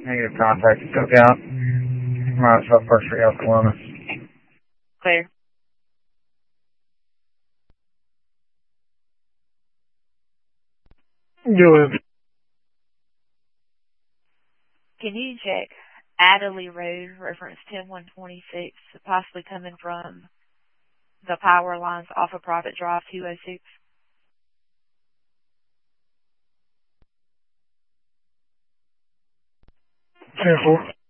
Negative contact. Took out. Miles South First Street, El Columbus. Clear. Go ahead. Can you check Adderley Road, reference 10126, possibly coming from the power lines off of Private Drive 206? 10-4.